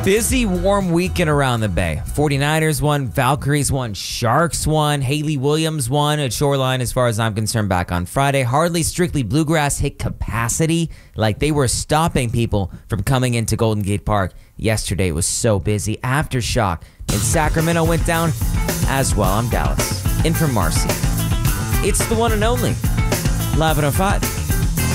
Busy, warm weekend around the Bay. 49ers won, Valkyries won, Sharks won, Haley Williams won at Shoreline, as far as I'm concerned, back on Friday. Hardly Strictly Bluegrass hit capacity. Like, they were stopping people from coming into Golden Gate Park. Yesterday it was so busy. Aftershock in Sacramento went down as well. I'm Dallas. In from Marcy. It's the one and only Live 105.